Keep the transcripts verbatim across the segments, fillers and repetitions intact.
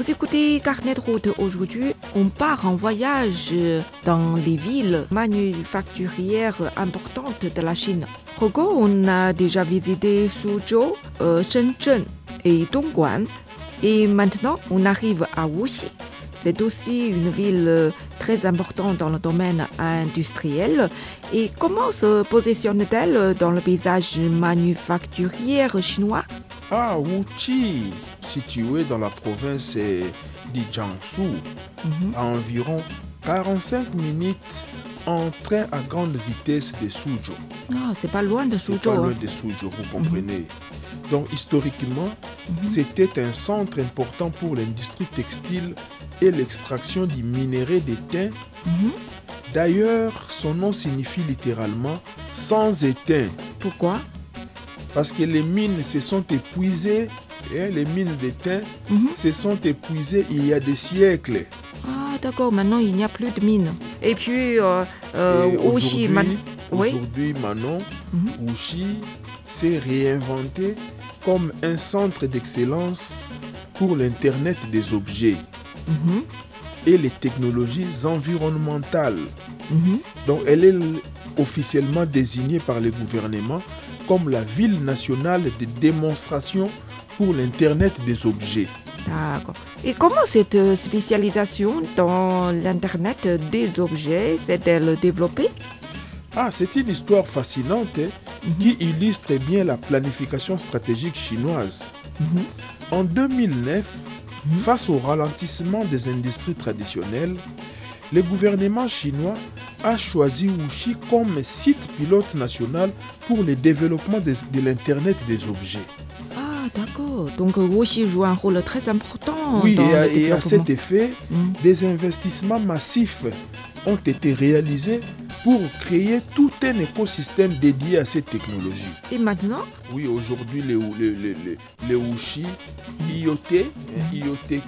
Vous écoutez Carnet de route. Aujourd'hui, on part en voyage dans les villes manufacturières importantes de la Chine. Rogo, on a déjà visité Suzhou, euh, Shenzhen et Dongguan. Et maintenant, on arrive à Wuxi. C'est aussi une ville très importante dans le domaine industriel. Et comment se positionne-t-elle dans le paysage manufacturier chinois? Ah, Wuxi, situé dans la province du Jiangsu, mm-hmm. à environ quarante-cinq minutes en train à grande vitesse de Suzhou. Ah, c'est pas loin de Suzhou. C'est pas loin de Suzhou, vous comprenez. Mm-hmm. Donc, historiquement, mm-hmm. c'était un centre important pour l'industrie textile et l'extraction du minerai d'étain. Mm-hmm. D'ailleurs, son nom signifie littéralement « sans étain ». Pourquoi? Parce que les mines se sont épuisées, hein, les mines d'étain mm-hmm. se sont épuisées il y a des siècles. Ah d'accord, maintenant il n'y a plus de mines. Et puis, euh, euh, et aujourd'hui, man... aujourd'hui oui? Manon, mm-hmm. Wuxi s'est réinventé comme un centre d'excellence pour l'Internet des objets mm-hmm. et les technologies environnementales. Mm-hmm. Donc elle est officiellement désignée par le gouvernement comme la ville nationale de démonstration pour l'Internet des objets. D'accord. Et comment cette spécialisation dans l'Internet des objets s'est-elle développée? Ah, c'est une histoire fascinante hein, mm-hmm. qui illustre bien la planification stratégique chinoise. Mm-hmm. En deux mille neuf, mm-hmm. face au ralentissement des industries traditionnelles, le gouvernement chinois a choisi Wuxi comme site pilote national pour le développement de, de l'Internet des objets. Ah, d'accord. Donc Wuxi joue un rôle très important. Oui, dans et, à, le et à cet effet, mmh. des investissements massifs ont été réalisés pour créer tout un écosystème dédié à cette technologie. Et maintenant? Oui, aujourd'hui, les, les, les, les, les Wuxi I O T, mm-hmm. I O T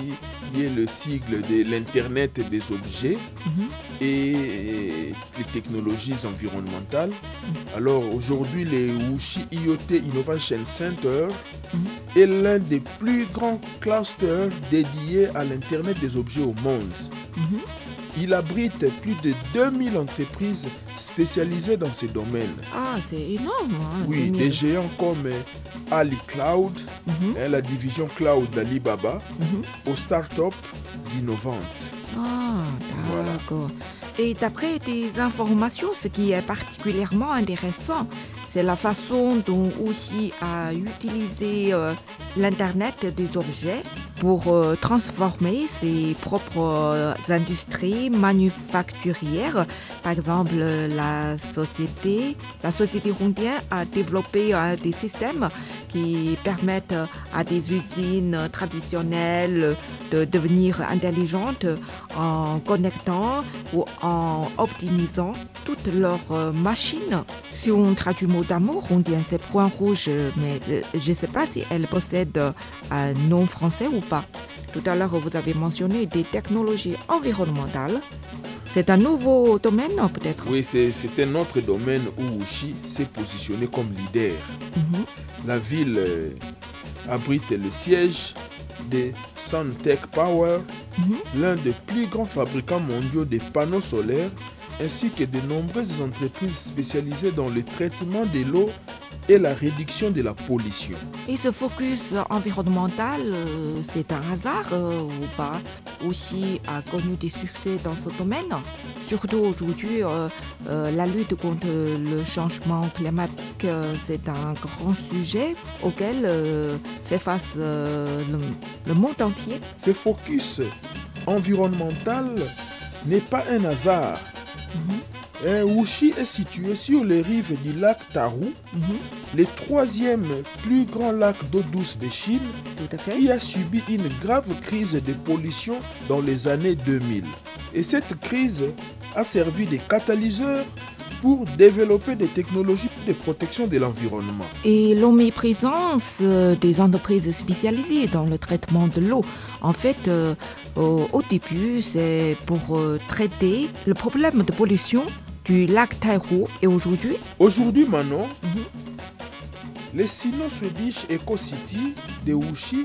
qui est le sigle de l'Internet des objets mm-hmm. et les technologies environnementales. Mm-hmm. Alors aujourd'hui, les Wuxi I O T Innovation Center mm-hmm. est l'un des plus grands clusters dédiés à l'Internet des objets au monde. Mm-hmm. Il abrite plus de deux mille entreprises spécialisées dans ces domaines. Ah, c'est énorme. Hein, oui, des géants comme Ali Cloud, mm-hmm. hein, la division cloud d'Alibaba, mm-hmm. aux startups innovantes. Ah, d'accord. Voilà. Et d'après des informations, ce qui est particulièrement intéressant, c'est la façon dont Wuxi a utilisé euh, l'Internet des objets pour euh, transformer ses propres euh, industries manufacturières. Par exemple, la société, la société Hondian a développé euh, des systèmes qui permettent à des usines traditionnelles de devenir intelligentes en connectant ou en optimisant toutes leurs euh, machines. Si on traduit mot d'amour, on dit c'est point rouge, mais je ne sais pas si elle possède un nom français ou pas. Tout à l'heure, vous avez mentionné des technologies environnementales. C'est un nouveau domaine, peut-être? Oui, c'est, c'est un autre domaine où Wuxi s'est positionné comme leader. Mm-hmm. La ville euh, abrite le siège de Suntech Power, mm-hmm. l'un des plus grands fabricants mondiaux de panneaux solaires, ainsi que de nombreuses entreprises spécialisées dans le traitement de l'eau et la réduction de la pollution. Et ce focus environnemental, euh, c'est un hasard euh, ou pas? Wuxi a connu des succès dans ce domaine. Surtout aujourd'hui, euh, euh, la lutte contre le changement climatique, euh, c'est un grand sujet auquel euh, fait face euh, le, le monde entier. Ce focus environnemental n'est pas un hasard. Mm-hmm. Euh, Wuxi est situé sur les rives du lac Tahoe, mm-hmm. le troisième plus grand lac d'eau douce de Chine, Tout à fait. qui a subi une grave crise de pollution dans les années deux mille. Et cette crise a servi de catalyseur pour développer des technologies de protection de l'environnement. Et l'omniprésence des entreprises spécialisées dans le traitement de l'eau, en fait, euh, au, au début, c'est pour euh, traiter le problème de pollution du lac Tahoe. Et aujourd'hui Aujourd'hui, Manon, mm-hmm. les Sino-Swedish Eco City de Wuxi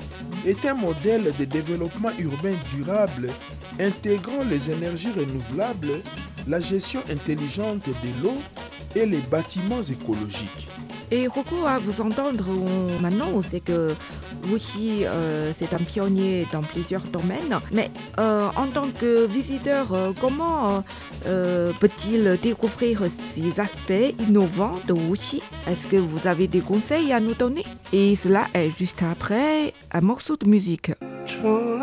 est un modèle de développement urbain durable intégrant les énergies renouvelables, la gestion intelligente de l'eau et les bâtiments écologiques. Et Rocco, à vous entendre maintenant, c'est que aussi euh, c'est un pionnier dans plusieurs domaines. Mais euh, en tant que visiteur, euh, comment euh, peut-il découvrir ces aspects innovants de Wuxi? Est-ce que vous avez des conseils à nous donner? Et cela est juste après un morceau de musique.